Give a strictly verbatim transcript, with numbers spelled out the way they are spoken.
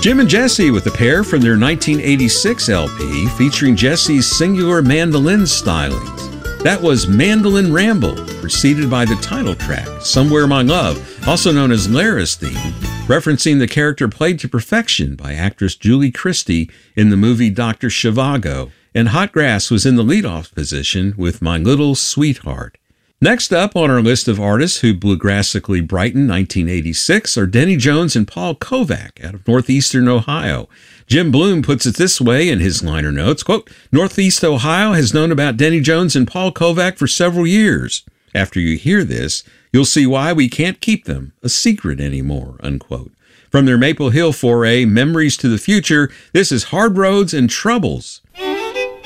Jim and Jesse with a pair from their nineteen eighty-six L P featuring Jesse's singular mandolin stylings. That was Mandolin Ramble, preceded by the title track, Somewhere My Love, also known as Lara's theme, referencing the character played to perfection by actress Julie Christie in the movie Doctor Zhivago. And Hot Grass was in the leadoff position with My Little Sweetheart. Next up on our list of artists who bluegrassically brightened nineteen eighty-six are Denny Jones and Paul Kovac out of Northeastern Ohio. Jim Bloom puts it this way in his liner notes, quote, Northeast Ohio has known about Denny Jones and Paul Kovac for several years. After you hear this, you'll see why we can't keep them a secret anymore, unquote. From their Maple Hill foray, Memories to the Future, this is Hard Roads and Troubles